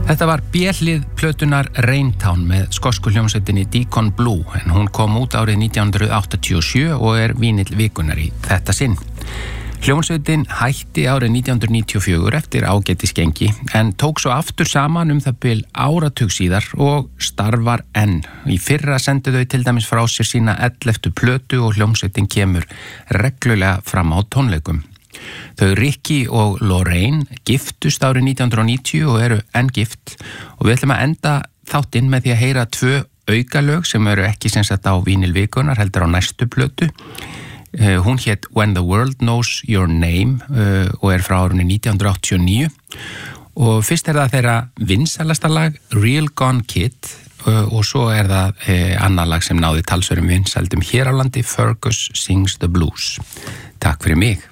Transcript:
Þetta var B-hlið plötunar Raintown með skosku hljómsveitinni Deacon Blue en hún kom út árið 1987 og er vínill vikunnar í þetta sinn. Hljómsveitin hætti árið 1994 eftir ágætisgengi en tók svo aftur saman það bil áratug síðar og starfar enn. Í fyrra sendu þau til dæmis frá sér sína 11. plötu og hljómsveitin kemur reglulega fram á tónleikum. Þau Ricky og Lorraine giftust árið 1990 og eru enn gift og við ætlum að enda þáttinn með því að heyra 2 aukalög sem eru ekki sem sagt á vínil vikunar heldur á næstu plötu. Hún hét When the World Knows Your Name og er frá árunni 1989 og fyrst er það þeirra vinsælasta lag Real Gone Kid og svo er það annað lag sem náði talsverðum vinsældum hér á landi Fergus Sings the Blues. Takk fyrir mig.